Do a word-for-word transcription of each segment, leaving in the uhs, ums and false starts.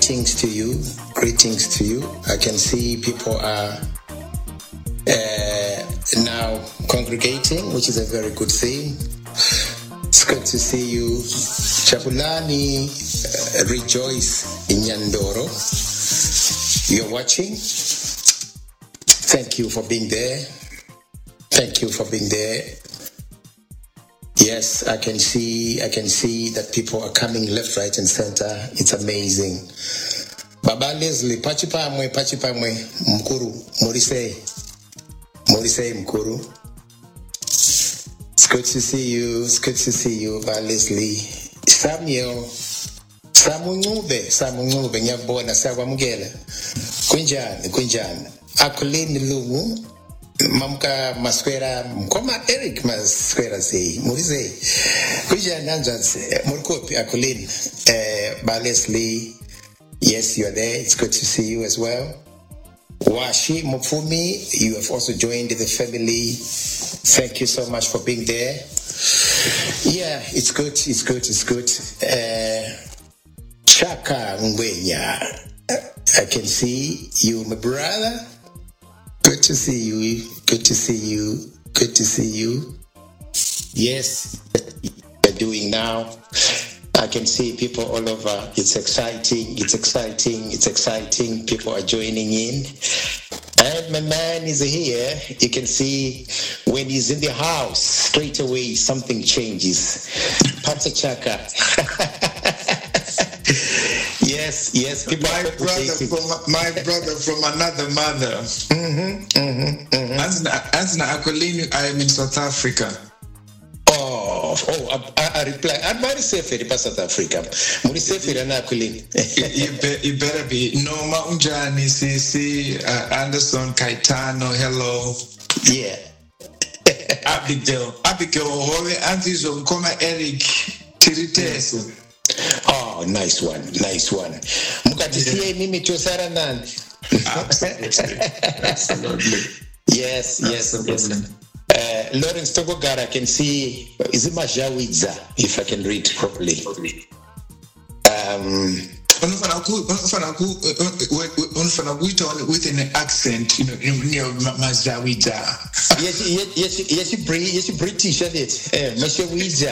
greetings to you. Greetings to you. I can see people are uh, now congregating, which is a very good thing. It's good to see you. Chapulani, uh, rejoice in Nyandoro. You're watching. Thank you for being there. Thank you for being there. Yes, I can see I can see that people are coming left, right, and center. It's amazing. Baba Leslie, Pachipamwe, Pachipamwe, Mkuru, Morise, Morise Mkuru. It's good to see you. It's good to see you, Baba Leslie. Samuel, Samunyube, Samunyube, Nyabona, Sawamugela. Kunjan, Kunjan. Akulini Lugu. Mamka Masquera, Mkoma Eric Masquera say, Morise, Kuja Nanjans, Murkopi Akulin, Balesli. Yes, you are there. It's good to see you as well. Washi Mufumi, you have also joined the family. Thank you so much for being there. Yeah, it's good, it's good, it's good. Uh, Chaka Ngwenya, I can see you, my brother. Good to see you. Good to see you. Good to see you. Yes, you're doing now. I can see people all over. It's exciting. It's exciting. It's exciting. People are joining in. And my man is here. You can see when he's in the house, straight away something changes. Pata Chaka. Yes, yes. People my brother from my brother from another mother. Mm-hmm, mm-hmm, mm-hmm. As na Akolini, I am in South Africa. Oh, oh, I, I reply. I'm very safe in South Africa. Muri safe in Akolini. You better be. Noma Unjani, Sisi, uh, Anderson, Kaitano, hello. Yeah. Abigail, Abigail, Hore, Antizom, Koma, Eric, Tiriteso. Oh, nice one, nice one. Mukatisiye mimi tosara nani? Absolutely. Absolutely. Yes, yes, Absolutely. yes. Uh, Lawrence Togogara, I can see, is it Majawidza, if I can read properly? Um, with an accent, you know, Majawidza. Yes, yes, yes, yes, yes, British, isn't it? Majawidza.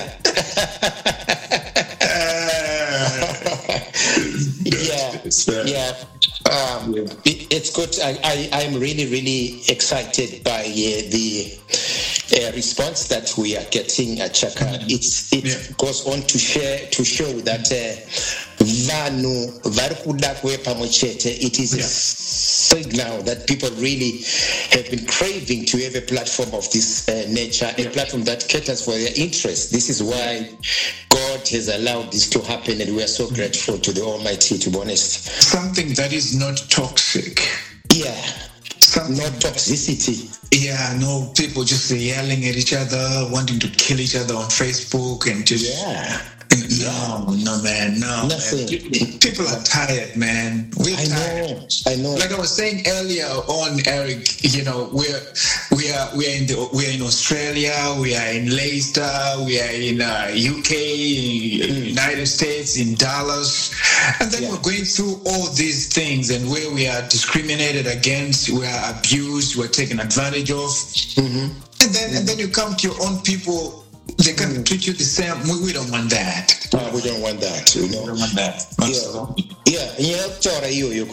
Yeah, yeah. Um, it, it's good. I, I, I'm really, really excited by uh, the uh, response that we are getting at Chaka. It's, it yeah. goes on to share to show that Vanu Varkudakwe Pamochete. It is yeah. a signal that people really have been craving to have a platform of this uh, nature, a yeah. platform that caters for their interests. This is why God has allowed this to happen, and we are so grateful to the Almighty, to be honest. Something that is not toxic. Yeah. Something not toxicity. Yeah, no people just yelling at each other, wanting to kill each other on Facebook and just... Yeah. No, no, man, no. Nothing. Man. People are tired, man. We're I tired. know. I know. Like I was saying earlier on, Eric, you know, we're we are we are in the we are in Australia, we are in Leicester, we are in uh, U K, mm. United States, in Dallas, and then yeah. we're going through all these things, and where we are discriminated against, we are abused, we're taken advantage of, mm-hmm. and then mm-hmm. and then you come to your own people. They can mm. treat you the same. We, we don't want that. No, we don't want that. You know? We don't want that. Yeah, yeah. Yeah, you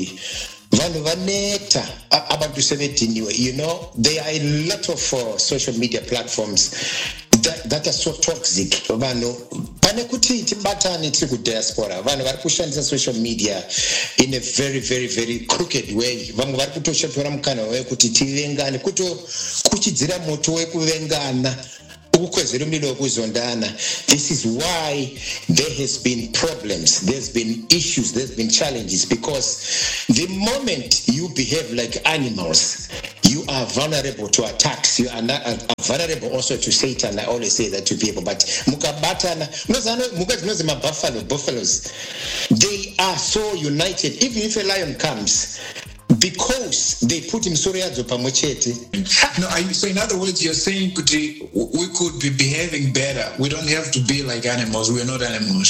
you know, there are a lot of uh, social media platforms that, that are so toxic. Diaspora. Social media in a very, very, very crooked way. This is why there has been problems, there's been issues, there's been challenges, because the moment you behave like animals, you are vulnerable to attacks. You are, not, are vulnerable also to Satan. I always say that to people. But mukabatana, buffalo, buffaloes, they are so united. Even if a lion comes, because they put him Soriazo Pamochete. No, are you, so in other words, you're saying we could be behaving better. We don't have to be like animals. We're not animals.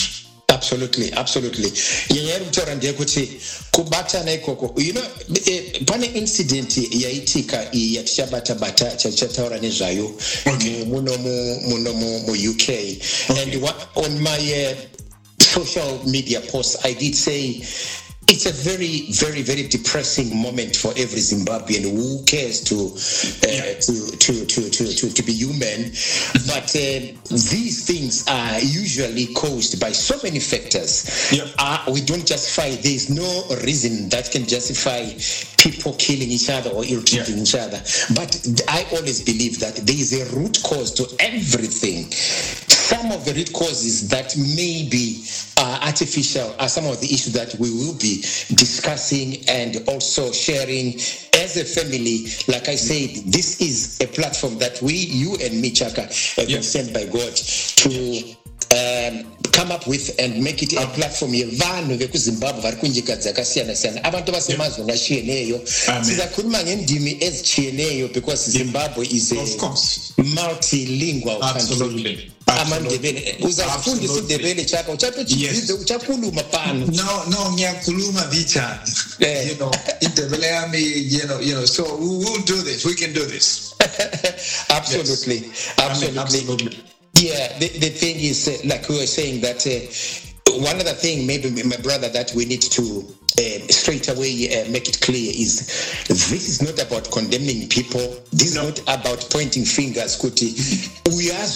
Absolutely, absolutely. Yenyeri kutaura ndeyekuti kubatana ikoko. You know, eh, pane incident yaitika yatichabata-bata chataura nezvayo muno muno mu U K. And what, on my uh, social media posts, I did say it's a very, very, very depressing moment for every Zimbabwean who cares to uh, yeah. to, to, to, to, to, to be human. But uh, these things are usually caused by so many factors. Yep. Uh, we don't justify, there's no reason that can justify people killing each other or irritating yeah. each other. But I always believe that there is a root cause to everything. Some of the root causes that may be uh, artificial are some of the issues that we will be discussing and also sharing as a family. Like I said, this is a platform that we, you and me, Chaka, have been sent by God to um, come up with and make it a platform yevanhu vekuzimbabwe vari kunjika dzakasiyana siyana abantu vasemazwe ngachieneyo sizakhuluma ngendimi ezchieneyo because Zimbabwe is a multilingual country. Amandebele uzafundisa indebele Chaka uchatochidzidze uchakhuluma pano. No no ngiyakhuluma bichana. You know indebele yami, you know you know so we will do this, we can do this. Absolutely. Yes. Absolutely. I mean, absolutely. Yeah, the, the thing is, uh, like we were saying, that uh, one other thing, maybe my brother, that we need to uh, straight away uh, make it clear is this is not about condemning people. This no. is not about pointing fingers. We are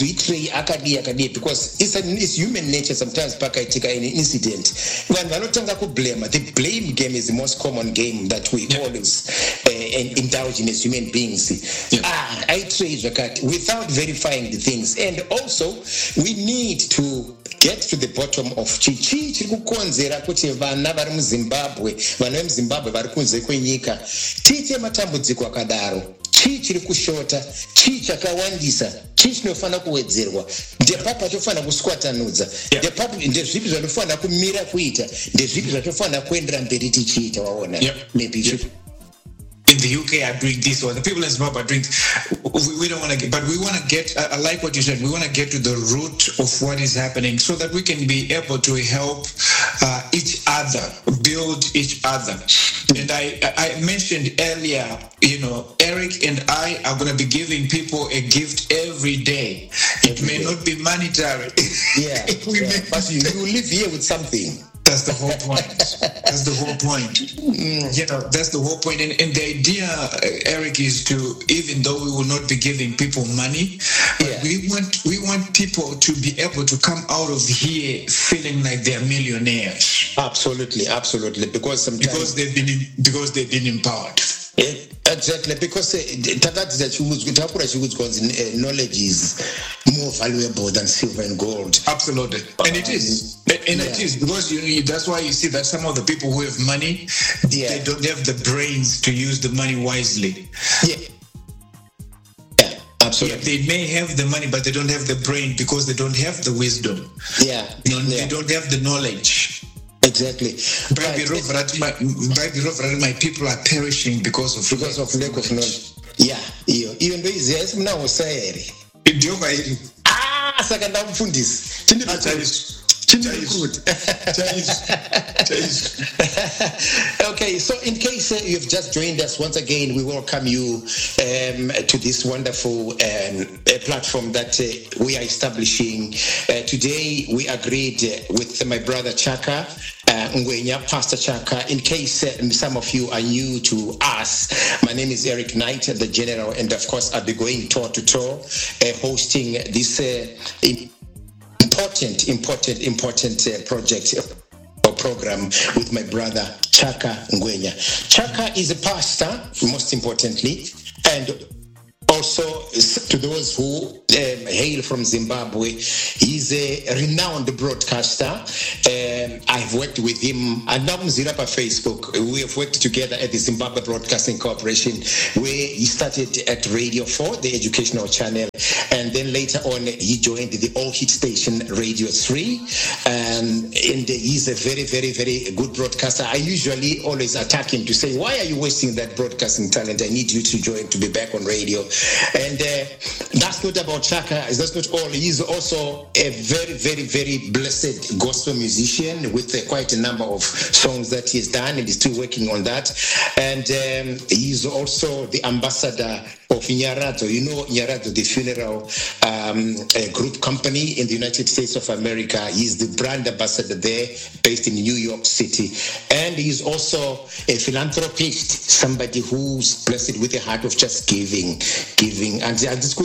because it's, a, it's human nature sometimes. Paka any incident. When we don't blame, the blame game is the most common game that we yeah. always uh, indulge in as human beings. Yeah. Ah, I trade without verifying the things, and also we need to get to the bottom of chichi chiri kukonzera kuti vana vari muZimbabwe vana vemuZimbabwe vari kunze kwenyika tiite matambudziko akadaro. Chii chiri kushota, chii chakawandisa, chii chinofanira kuwedzerwa, ndepapo tofanira kuswatanudza, ndepapo ndezvipi zvanofanira kumira kuita, ndezvipi zvatofanira kuendera mberi tichiita. Waona maybe yep. In the U K are doing this, or the people in Zimbabwe are doing. We, we don't want to get, but we want to get. I, I like what you said. We want to get to the root of what is happening, so that we can be able to help uh, each other, build each other. And I, I mentioned earlier, you know, Eric and I are going to be giving people a gift every day. It every may day. not be monetary. Yeah, we yeah. May, but you, you live here with something. That's the whole point. That's the whole point. Mm. You know, that's the whole point. And, and the idea, uh, Eric, is to, even though we will not be giving people money, but yeah. we want we want people to be able to come out of here feeling like they're millionaires. Absolutely, absolutely. Because sometimes because they've been because they've been empowered. Yeah, exactly, because knowledge is more valuable than silver and gold. Absolutely, and it is, and yeah. it is because you. That's why you see that some of the people who have money, yeah. they don't have the brains to use the money wisely. Yeah, yeah, absolutely. Yeah, they may have the money, but they don't have the brain because they don't have the wisdom. Yeah, you know, yeah. they don't have the knowledge. Exactly. But my, my people are perishing because of because of lack of knowledge. Yeah, even though yes, now saying. Ah, second time fundis. Okay, so in case uh, you've just joined us once again, we welcome you um, to this wonderful um, platform that uh, we are establishing. Uh, today, we agreed uh, with my brother Chaka uh, Ngwenya, Pastor Chaka. In case uh, some of you are new to us, my name is Eric Knight, the General, and of course, I'll be going toe to toe, uh, hosting this uh, important, important, important uh, project or program with my brother Chaka Ngwenya. Chaka is a pastor, most importantly, and also to those who um, hail from Zimbabwe. He's a renowned broadcaster. Um, I've worked with him. And now Zirapa Facebook. We have worked together at the Zimbabwe Broadcasting Corporation, where he started at Radio four, the educational channel, and then later on he joined the All Hit Station Radio three. Um, and he's a very, very, very good broadcaster. I usually always attack him to say, "Why are you wasting that broadcasting talent? I need you to join to be back on radio." And uh, that's not about Chaka. That's not all. He's also a very, very, very blessed gospel musician with uh, quite a number of songs that he's done, and he's still working on that. And um, he's also the ambassador of Nyarato. You know Nyarato, the funeral um, a group company in the United States of America. He's the brand ambassador there, based in New York City. And he's also a philanthropist, somebody who's blessed with a heart of just giving, giving. And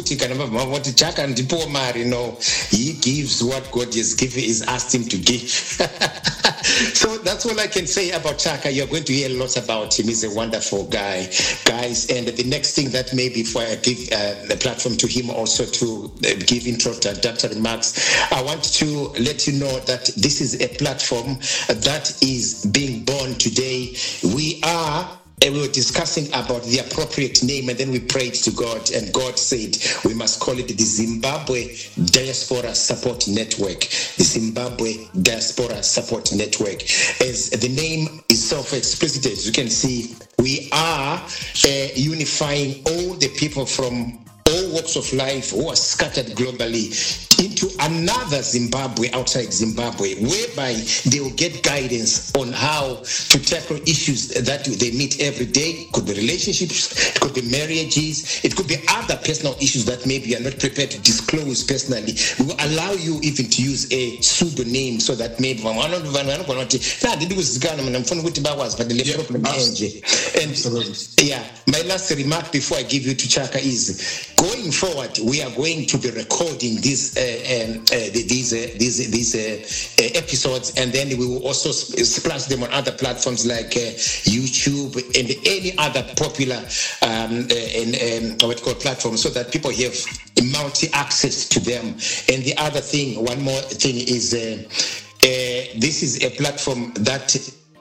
you know, he gives what God has given, is asked him to give. So that's all I can say about Chaka. You're going to hear a lot about him. He's a wonderful guy, guys. And the next thing that maybe before I give uh, the platform to him also to uh, give intro to Doctor remarks, I want to let you know that this is a platform that is being born today. We are And we were discussing about the appropriate name, and then we prayed to God, and God said we must call it the Zimbabwe Diaspora Support Network. The Zimbabwe Diaspora Support Network. As the name is self-explicit, as you can see, we are uh, unifying all the people from all walks of life who are scattered globally into another Zimbabwe outside Zimbabwe, whereby they will get guidance on how to tackle issues that they meet every day. It could be relationships, it could be marriages, it could be other personal issues that maybe you are not prepared to disclose personally. We will allow you even to use a pseudonym so that maybe and yeah, my last remark before I give you to Chaka is, going forward, we are going to be recording these uh, um, uh, these uh, these these uh, uh, episodes, and then we will also splash them on other platforms like uh, YouTube and any other popular um, uh, and um, what call platforms, so that people have multi access to them. And the other thing, one more thing is, uh, uh, this is a platform that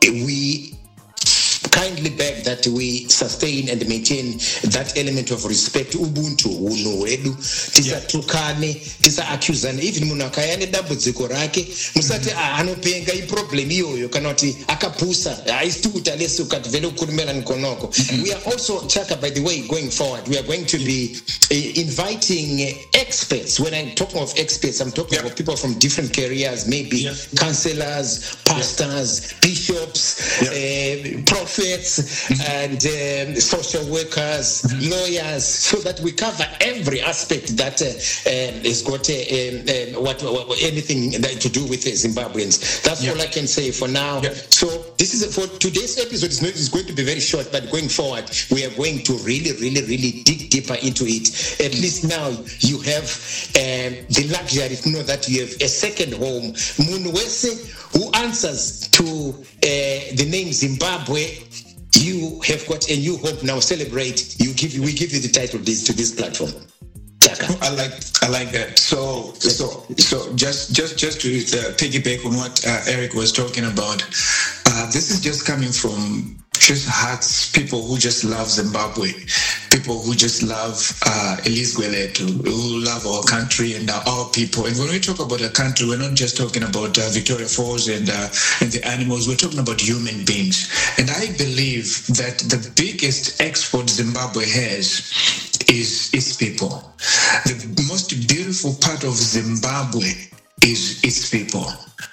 we kindly beg that we sustain and maintain that element of respect. Ubuntu uno wedu tisa tukane tisa accusane, even muna kayane dambudziko rake musati anopenga I problem iyoyo kanoti akapusa aistuta leso katvelo kurumela nkonoko. We are also, Chaka, by the way, going forward, we are going to be uh, inviting uh, experts. When I'm talking of experts, I'm talking yeah. about people from different careers, maybe yeah. counselors, pastors, yeah. bishops, yeah. uh, prophets, and um, social workers, lawyers, so that we cover every aspect that uh, um, has got uh, um, um, what, what anything that to do with uh, Zimbabweans. That's yeah. all I can say for now. Yeah. So this is a, for today's episode. It's, not, it's going to be very short, but going forward, we are going to really, really, really dig deeper into it. At least now you have um, the luxury to know that you have a second home. Munwese, who answers to uh, the name Zimbabwe, you have got a new hope now. Celebrate. You give. We give you the title this, to this platform. Chaka. I like. I like that. So, so, so, just, just, just to uh, piggyback on what uh, Eric was talking about. Uh, this is just coming from just hearts, people who just love Zimbabwe, people who just love uh, Elise Gweletu, who love our country and uh, our people. And when we talk about a country, we're not just talking about uh, Victoria Falls and, uh, and the animals, we're talking about human beings. And I believe that the biggest export Zimbabwe has is its people. The most beautiful part of Zimbabwe is its people,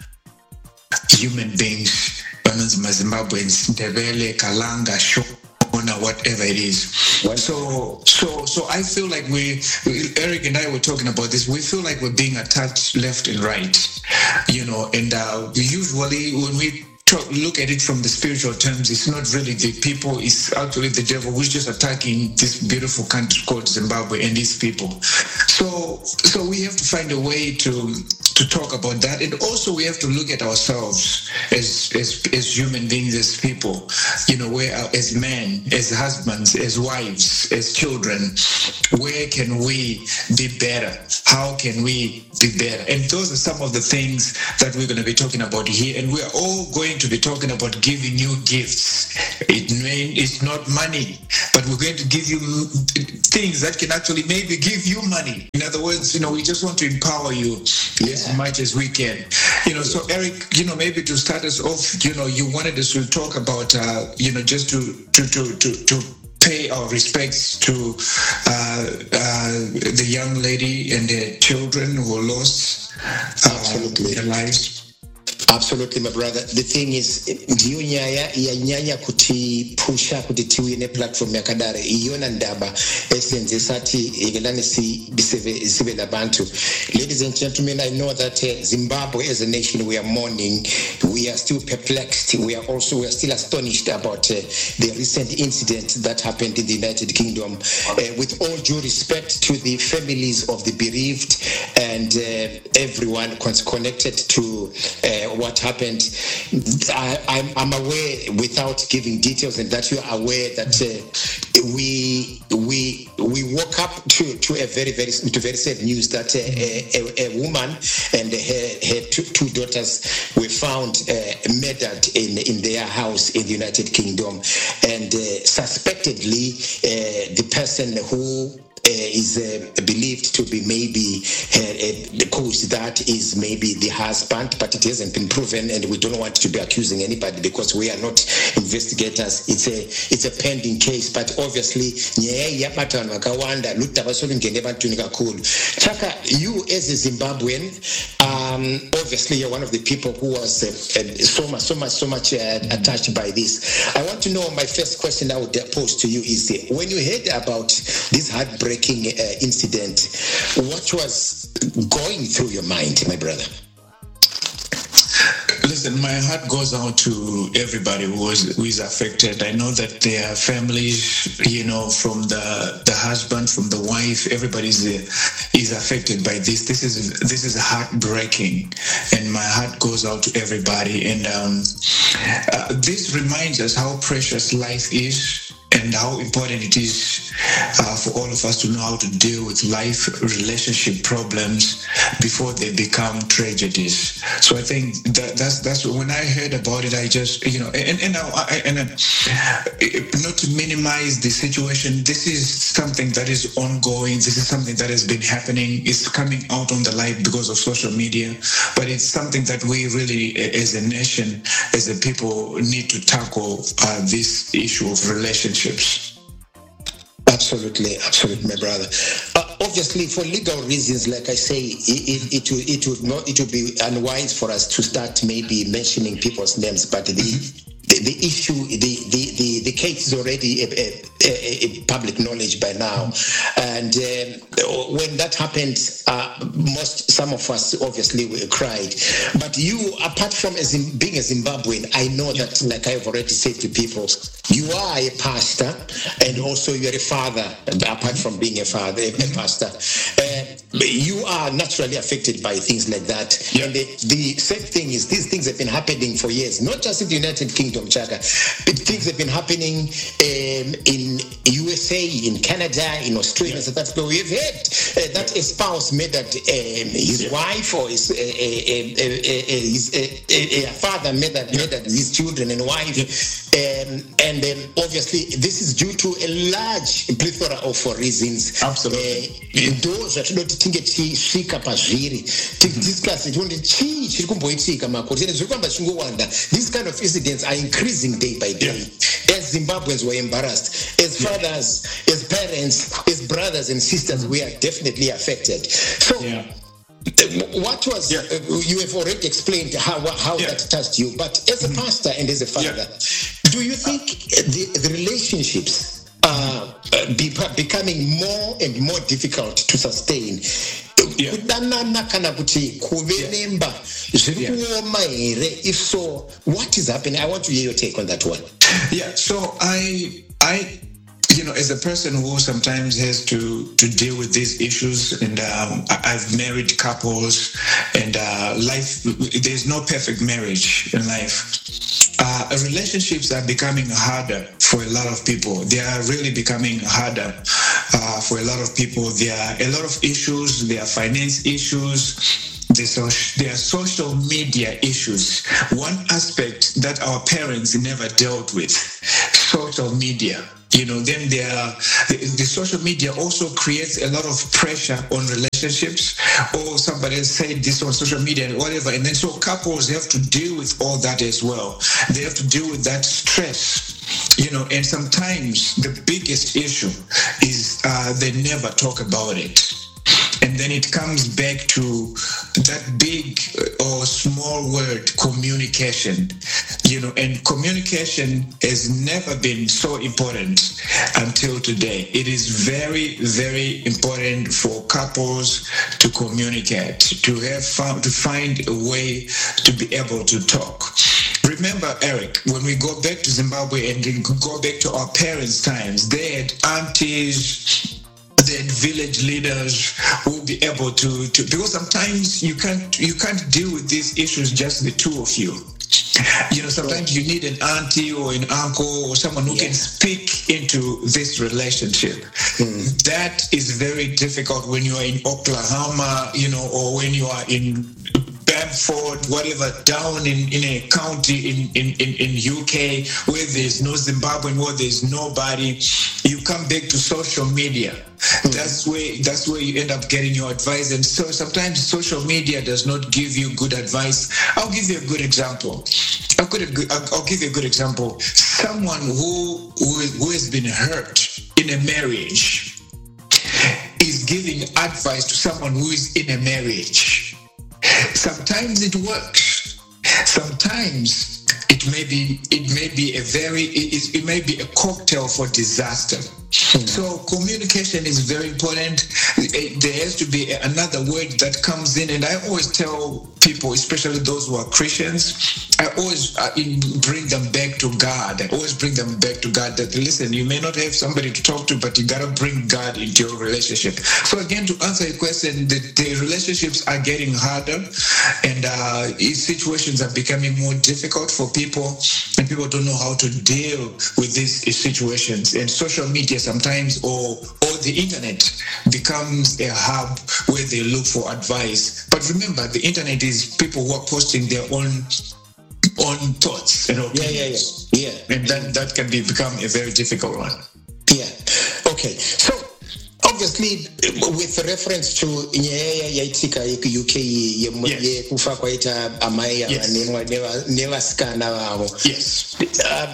human beings. Zimbabweans, Ndebele, Kalanga, Shona, whatever it is. So, so, so I feel like we, Eric and I were talking about this. We feel like we're being attacked left and right, you know. And uh, usually, when we talk, look at it from the spiritual terms, it's not really the people. It's actually the devil who's just attacking this beautiful country called Zimbabwe and its people. So, so we have to find a way to. to talk about that, and also we have to look at ourselves as as as human beings, as people, you know, where as men, as husbands, as wives, as children, where can we be better? How can we be better? And those are some of the things that we're going to be talking about here, and we're all going to be talking about giving you gifts. It may, it's not money, but we're going to give you things that can actually maybe give you money. In other words, you know, we just want to empower you. Yeah. As much as we can, you know. So Eric, you know, maybe to start us off, you know, you wanted us to talk about, uh, you know, just to to to to, to pay our respects to uh, uh, the young lady and the children who lost uh, Absolutely. their lives. Absolutely, my brother. The thing is, ndiyo nyaya ya nyanya kuti pusha kuti tiwe ne platform yakadare iyona ndaba esenze sati igelani si biseve sibe labantu. Ladies and gentlemen, I know that uh, Zimbabwe as a nation, we are mourning, we are still perplexed, we are also we are still astonished about uh, the recent incident that happened in the United Kingdom. Uh, with all due respect to the families of the bereaved and uh, everyone connected to uh, what happened, I, I'm, I'm aware, without giving details, and that you are aware that uh, we we we woke up to, to a very very to very sad news that uh, a, a, a woman and her her two, two daughters were found uh, murdered in in their house in the United Kingdom, and uh, suspectedly uh, the person who Uh, is uh, believed to be maybe uh, uh, the cause that is maybe the husband, but it hasn't been proven, and we don't want to be accusing anybody because we are not investigators. It's a it's a pending case, but obviously Chaka, you as a Zimbabwean, um, obviously you're one of the people who was uh, uh, so much so much so much uh, attached by this. I want to know, my first question I would pose to you is, uh, when you heard about this heartbreak Breaking uh, incident, what was going through your mind, my brother? Listen, my heart goes out to everybody who is, who is affected. I know that there are families, you know, from the the husband, from the wife, everybody is, uh, is affected by this. This is this is heartbreaking, and my heart goes out to everybody. And um, uh, this reminds us how precious life is, and how important it is uh, for all of us to know how to deal with life relationship problems before they become tragedies. So I think that that's that's when I heard about it, I just, you know, and and, I, and uh, not to minimize the situation, this is something that is ongoing. This is something that has been happening. It's coming out on the light because of social media, but it's something that we really, as a nation, as a people, need to tackle uh, this issue of relationships. Absolutely, absolutely, my brother. Uh, obviously, for legal reasons, like I say, it, it, it, would, it would not, it would be unwise for us to start maybe mentioning people's names, but the the, the issue, the, the, the, the case is already a, a, a, a public knowledge by now, and um, when that happened, uh, most some of us obviously cried. But you, apart from as in, being a Zimbabwean, I know that, like I've already said to people, you are a pastor, and also you're a father. Apart from being a father, a, a pastor, uh, you are naturally affected by things like that. Yeah. And the, the same thing is, these things have been happening for years, not just in the United Kingdom, Chaka. But things have been happening um, in U S A, in Canada, in Australia, yeah. South Africa. We've heard uh, that a spouse murdered um, his yeah. wife, or his, uh, a, a, a, his a, a father murdered, yeah. murdered his children and wife. Yeah. Um, and then obviously this is due to a large plethora of reasons. Absolutely. Those that don't think it's shika pazviri. This class, these kind of incidents are increasing day by day. Yeah. As Zimbabweans were embarrassed, as fathers, yeah. as parents, as brothers and sisters, we are definitely affected. So. Yeah. What was, yeah. uh, you have already explained how how yeah. that touched you, but as a mm-hmm. pastor and as a father, yeah. do you think the, the relationships are uh, be, becoming more and more difficult to sustain? Yeah. If so, what is happening? I want to hear your take on that one. Yeah, so I I you know, as a person who sometimes has to, to deal with these issues, and um, I've married couples, and uh, life, there's no perfect marriage in life. Uh, relationships are becoming harder for a lot of people. They are really becoming harder uh, for a lot of people. There are a lot of issues. There are finance issues. There are social media issues. One aspect that our parents never dealt with, social media. You know, then there are, the, the social media also creates a lot of pressure on relationships. Or somebody else said this on social media and whatever. And then so couples have to deal with all that as well. They have to deal with that stress. You know, and sometimes the biggest issue is uh, they never talk about it. And then it comes back to that big or small word, communication. You know, and communication has never been so important until today. It is very, very important for couples to communicate, to have found, to find a way to be able to talk. Remember, Eric, when we go back to Zimbabwe and go back to our parents' times, they had aunties, then village leaders will be able to, to because sometimes you can't you can't deal with these issues just the two of you. You know, sometimes you need an auntie or an uncle or someone who yeah. can speak into this relationship. Mm. That is very difficult when you are in Oklahoma, you know, or when you are in Bedford, whatever, down in, in a county in, in, in, in U K where there's no Zimbabwean, where there's nobody. You come back to social media. Mm-hmm. That's where that's where you end up getting your advice. And so sometimes social media does not give you good advice. I'll give you a good example. I'll give, a, I'll give you a good example. Someone who, who, who has been hurt in a marriage is giving advice to someone who is in a marriage. Sometimes it works. Sometimes it may be it may be a very it, it may be a cocktail for disaster. Mm-hmm. So communication is very important. There has to be another word that comes in, and I always tell people, especially those who are Christians, I always uh, bring them back to God. I always bring them back to God. That listen, you may not have somebody to talk to, but you gotta bring God into your relationship. So again, to answer your question, the, the relationships are getting harder, and uh, situations are becoming more difficult for people, and people don't know how to deal with these situations. And social media sometimes, or or the internet becomes a hub where they look for advice. But remember, the internet is people who are posting their own own thoughts and opinions. Yeah, yeah, yeah. yeah. And then that can be become a very difficult one. Yeah. Okay. So obviously, with reference to yaitika U K kufa kwaita amai nevasikana vavo. Yes. Uh,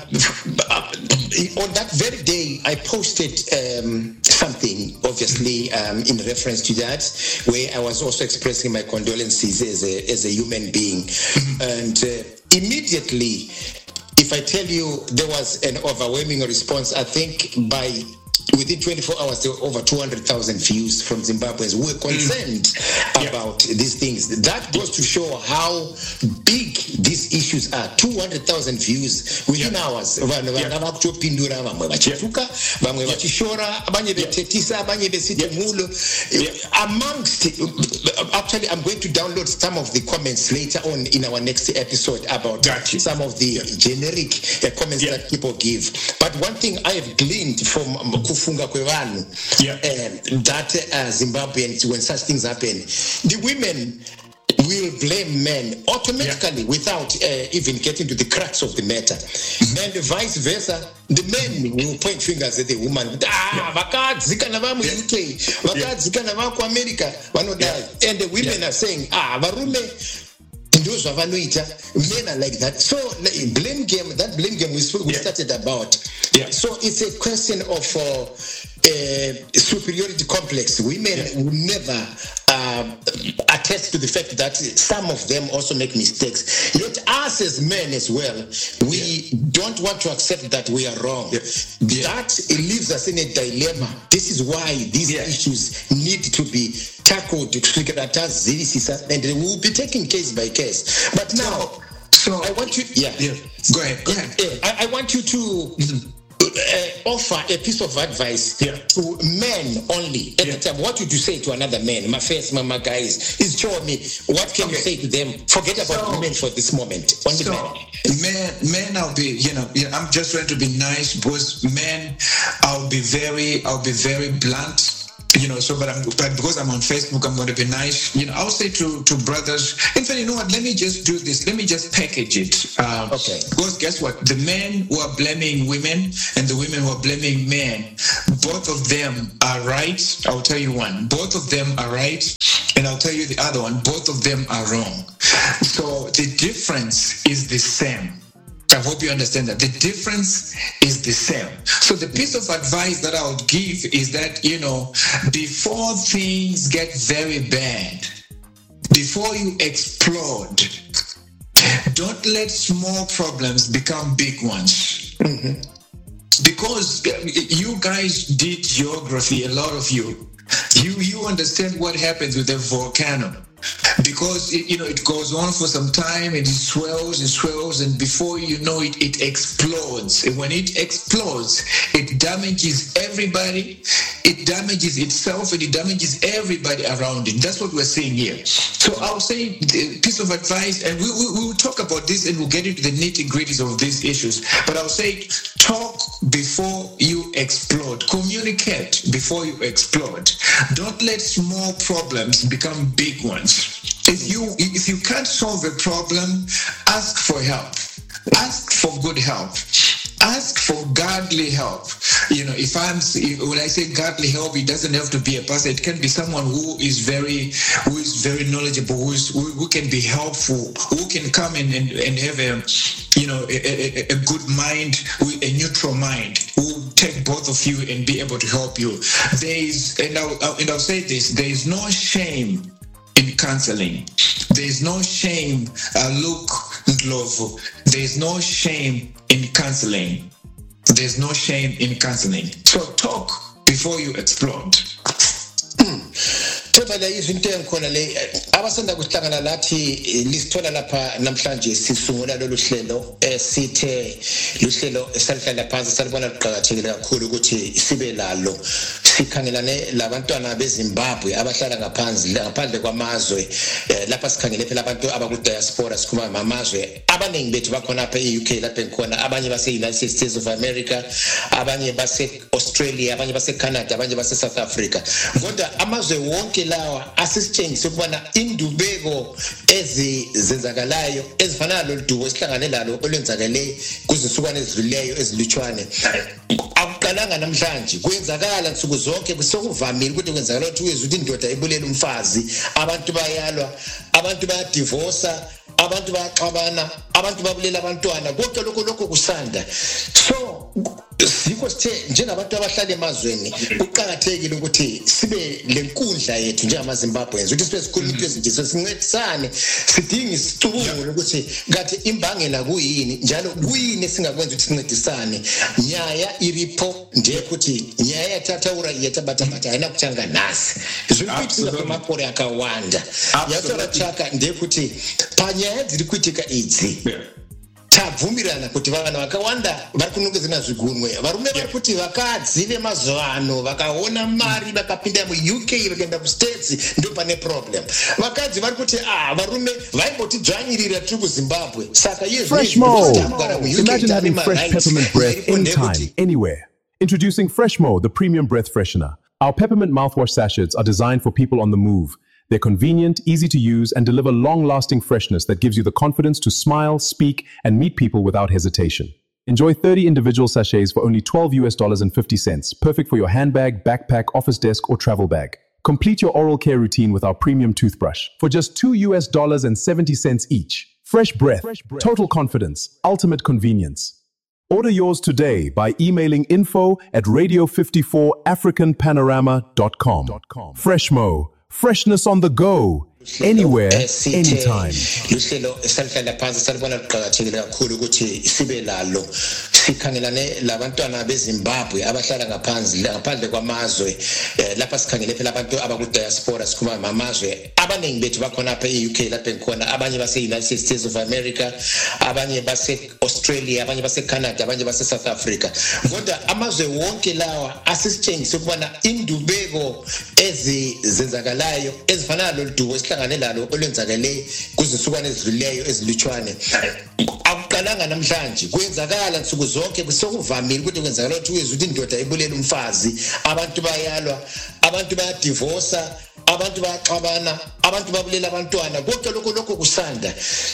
on that very day, I posted um, something, obviously, um, in reference to that, where I was also expressing my condolences as a, as a human being. And uh, immediately, if I tell you there was an overwhelming response, I think by within twenty-four hours, there were over two hundred thousand views from Zimbabweans who were concerned mm. about yeah. these things. That goes to show how big these issues are. two hundred thousand views within yeah. hours. Yeah. Amongst, actually, I'm going to download some of the comments later on in our next episode about gotcha. some of the yeah. generic uh, comments yeah. that people give. But one thing I have gleaned from kufunga kwevanu yeah. um, that uh, Zimbabweans, when such things happen, the women will blame men automatically yeah. without uh, even getting to the crux of the matter. Mm-hmm. And vice versa, the men will point fingers at the woman. Ah, vakadzikana vamu U K, vakadzikana vamu America, vanodai. And the women yeah. are saying, ah, varume. Those of men are like that. So blame game, that blame game we, we yeah. started about. Yeah. So it's a question of uh, uh, superiority complex. Women yeah. will never uh, attest to the fact that some of them also make mistakes. Yet us as men as well, we yeah. don't want to accept that we are wrong. Yeah. Yeah. That it leaves us in a dilemma. This is why these yeah. issues need to be tackled, and we'll be taking case by case. But now, so, so I want you, yeah, yeah. Go ahead, go ahead. Yeah, I, I want you to uh, offer a piece of advice yeah. to men only at yeah. the time. What would you say to another man? My first, my, my guys, is show me what can okay. you say to them? Forget about so, women for this moment. Only so, men. men, men, I'll be, you know, yeah, I'm just trying to be nice because men, I'll be very, I'll be very blunt. You know, so but I'm but because I'm on Facebook, I'm going to be nice. You know, I'll say to, to brothers, in fact, you know what? Let me just do this. Let me just package it. Um, okay. Because guess what? The men who are blaming women and the women who are blaming men, both of them are right. I'll tell you one. Both of them are right, and I'll tell you the other one. Both of them are wrong. So the difference is the same. I hope you understand that. The difference is the same. So the piece of advice that I would give is that, you know, before things get very bad, before you explode, don't let small problems become big ones. Mm-hmm. Because you guys did geography, a lot of you. You you understand what happens with a volcano. Because it, you know, it goes on for some time and it swells and swells, and before you know it, it explodes. And when it explodes, it damages everybody, it damages itself, and it damages everybody around it. That's what we're saying here. So I'll say a piece of advice, and we, we, we will talk about this and we'll get into the nitty-gritties of these issues. But I'll say talk before you explode. Communicate before you explode. Don't let small problems become big ones. If you if you can't solve a problem, ask for help. Ask for good help. Ask for godly help. You know, if I'm when I say godly help, it doesn't have to be a pastor. It can be someone who is very who is very knowledgeable, who is who, who can be helpful, who can come in and, and have a you know a, a, a good mind, a neutral mind, who will take both of you and be able to help you. There is, and I'll, and I'll say this: there is no shame in counseling. There is no shame, uh, Luke Ndlovu. There is no shame in counseling. There is no shame in counseling. So talk before you explode. Tebala izinto enkhona le abasanda kuhlangana lathi lisithola lapha namhlanje sisungula lolu hlelo esithe luhlelo esalihlala phansi salibona liqhakathekile kakhulu ukuthi sibe lalo sikhangelane labantwana beZimbabwe abahlala ngaphansi ngaphandle kwamazwe lapha sikhangele phela abantu abaku diaspora sikhuma mamazwe abaningi bethu bakhona apha e-U K lapha enkhona abanye base United States of America abanye base Australia abanye base Canada abanye base South Africa kodwa amazwe wonke lawa asisitshengise ukubana indubeko ezizenzakalayo ezifana loludubo esihlangane lalo olwenzakale kuzinsukwani ezidlulileyo ezilutshwane akuqalanga namhlanje kwenzakala nsuku zonke kusokuvamile ukuthi kwenzakala ukuthi uyezwe ukuthi indoda ibulela umfazi abantu bayalwa abantu bayadivorce abantu bayaxabana abantu babulela abantwana konke lokho lokho kusanda so sikho sithe njengabantu abahlala emazweni uqhakathekile ukuthi sibe lenkundla yethu njengamaZimbabweans ukuthi sibe sikhuluma into ezinje sincedisane sidinga isicubungulo ukuthi kathi imbangela kuyini njalo kuyini esingakwenza ukuthi sincedisane nyaya iripo ndiye ukuthi nyaya yathatha ura yethabatha batha ayina kuthanga nasi izwikuthi kwamapore akawanda yathola chaka ndiye kuti panyaya dziri kuitika idzi tabvumirana kuti vana vakawanda vari kunongedzana zvigunwe varume vari kuti vakadzi vemazuvano vakaona mari vakapinda mu-U K vakaenda kustates ndo pane problem vakadzi vari kuti ah varume vaimbotidzvanyirira tiri kuZimbabwe saka Fresh Mo. Imagine having fresh peppermint breath anytime, anywhere. Introducing Fresh Mo, the premium breath freshener. Our peppermint mouthwash sachets are designed for people on the move. They're convenient, easy to use, and deliver long-lasting freshness that gives you the confidence to smile, speak, and meet people without hesitation. Enjoy thirty individual sachets for only twelve US dollars and fifty cents, perfect for your handbag, backpack, office desk, or travel bag. Complete your oral care routine with our premium toothbrush for just two US dollars and seventy cents each. Fresh breath, Fresh breath, total confidence, ultimate convenience. Order yours today by emailing info at radio fifty-four african panorama dot com. Fresh Mo. Freshness on the go, anywhere, anytime. Luhlelo esalihlala phansi salibona liqhakathekile kakhulu ukuthi sibe lalo sikhangelane labantwana beZimbabwe abahlala ngaphansi ngaphandle kwamazwe lapha sikhangele phela abantu abaku diaspora sikhuma mamazwe abaningi bethu bakhona apha e-U K lapha enkhona abanye base United States of America abanye base Australia abanye base Canada abanye base South Africa kodwa amazwe wonke lawa asisitshengise ukubana indubeko ezizenzakalayo ezifana loludubo esihlangane lalo olwenzakale kuzinsukwani ezidlulileyo ezilutshwane akuqalanga namhlanje kwenzakala nsuku zonke kusokuvamile ukuthi kwenzakala ukuthi uyezwe ukuthi indoda ibulela umfazi abantu bayalwa abantu bayadivorce abantu bayaxabana abantu babulela abantwana konke lokho lokho kusanda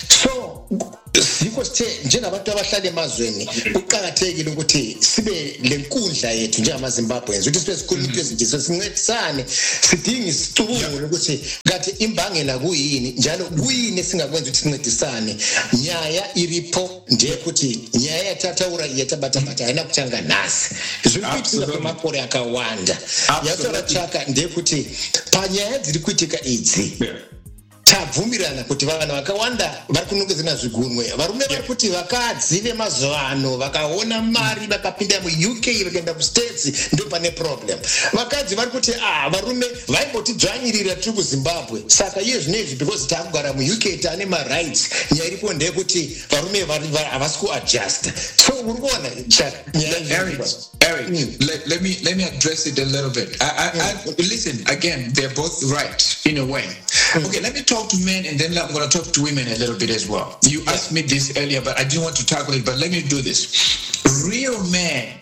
so sikho sithe njengabantu abahlala emazweni uqhakathekile ukuthi sibe lenkundla yethu njengamaZimbabweans ukuthi sibe sikhuluma into ezinje sincedisane sidinga isicubungulo ukuthi kathi tikati imbangela kuyini njalo kuyini singakwenza ukuthi sincedisane nyaya iripo ndeyekuti nyaya yatataura yatabatabata haina kutanga nasi zvirikuitika kwemakore akawanda yatoratsvaka ndeyekuti panyaya dziri kuitika idzi tabvumirana kuti vanhu vakawanda vari kunongedzana zvigunwe varume vari kuti vakadzi vemazuva ano vakaona mari vakapinda mu-U K vakaenda kustates ndo pane problem. Vakadzi vari kuti ah varume vaimbotidzvanyirira tiri kuZimbabwe saka iye zvinezvi because takugara mu-U K taane marights nyaya iripo ndeyekuti varume havasi kuadjust. So uri kuona Eric, Eric mm. let, let me let me address it a little bit. I, I, mm. I, listen, again, they're both right in a way. Mm. Okay, let me talk to men and then I'm going to talk to women a little bit as well. You yeah. asked me this earlier, but I didn't want to tackle it, but let me do this. Real man,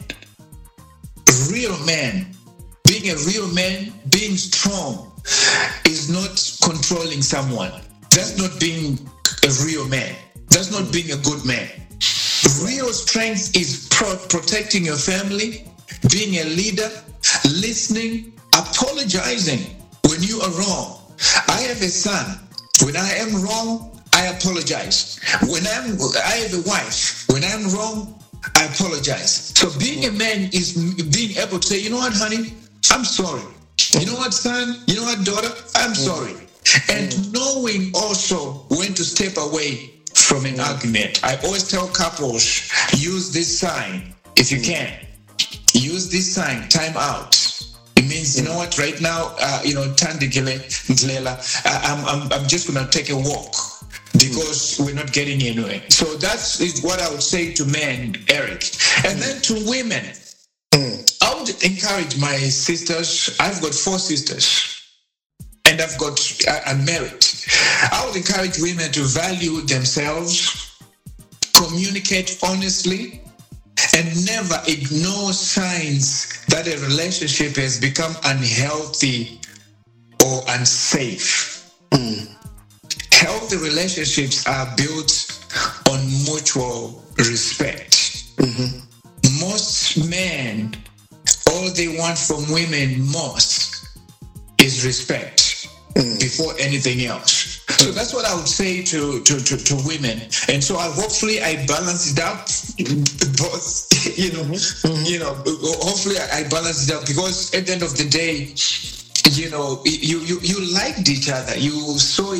real man, being a real man, being strong is not controlling someone. That's not being a real man. That's not being a good man. Real strength is pro- protecting your family, being a leader, listening, apologizing when you are wrong. I have a son. When I am wrong, I apologize. When I'm, I have a wife. When I'm wrong, I apologize. So being a man is being able to say, you know what, honey, I'm sorry. You know what, son? You know what, daughter? I'm sorry. And knowing also when to step away from an argument. I always tell couples, use this sign if you can. Use this sign, time out. It means, you know what, right now, uh, you know, Tandikele, Ndlela, I'm, I'm, I'm just going to take a walk because we're not getting anywhere. So that's is what I would say to men, Eric. And then to women, I would encourage my sisters. I've got four sisters. And I've got, I'm married. I would encourage women to value themselves, communicate honestly, and never ignore signs that a relationship has become unhealthy or unsafe. Mm. Healthy relationships are built on mutual respect. Mm-hmm. Most men, all they want from women most is respect. Mm. Before anything else. So that's what I would say to, to, to, to women. And so I hopefully I balance it out both, you know, mm-hmm. you know, hopefully I balance it out because at the end of the day, you know, you, you, you liked each other. You saw